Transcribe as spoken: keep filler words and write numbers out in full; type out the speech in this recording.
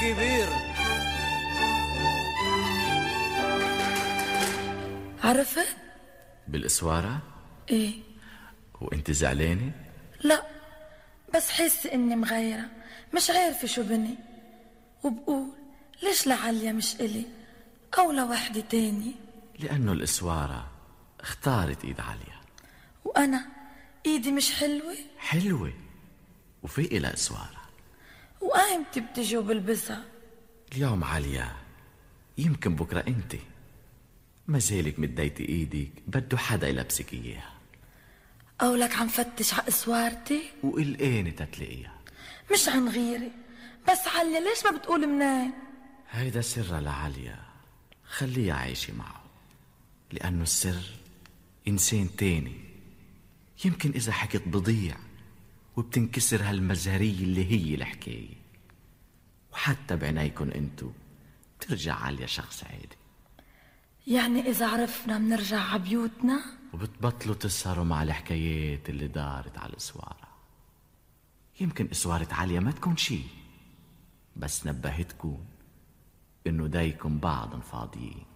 كبير. عرفت؟ بالإسوارة؟ ايه. وانت زعلانة؟ لا، بس حس اني مغيرة، مش عارفة شو بني، وبقول ليش لعليا مش إلي أو لوحدة تاني؟ لأنه الإسوارة اختارت إيد عليا، وأنا إيدي مش حلوة؟ حلوة وفي إلها إسوارة. وأيمتى بتجي وبلبسها؟ اليوم عليا، يمكن بكرة أنت ما زالك مديتي إيدك بده حدا يلبسك إياها. قولك عم فتش على إسوارتي وقلقانة تتلاقيها. مش عن غيري، بس عليا ليش ما بتقول منين؟ هيدا سرها لعليا، خليها عايشة معه، لأنه السر إنسان تاني. يمكن إذا حكت بضيع وبتنكسر هالمزهرية اللي هي الحكاية، وحتى بعينيكن انتو بترجع عليا شخص عادي. يعني إذا عرفنا منرجع عبيوتنا وبتبطلوا تسهروا مع الحكايات اللي دارت على الإسوارة. يمكن إسوارة عليا ما تكون شي، بس نبهتكم إنه دايكم بعض فاضيين.